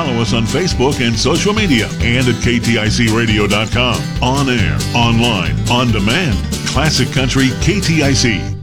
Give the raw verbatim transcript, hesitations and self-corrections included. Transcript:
follow us on Facebook and social media and at K T I C radio dot com. On air, online, on demand. Classic Country K T I C.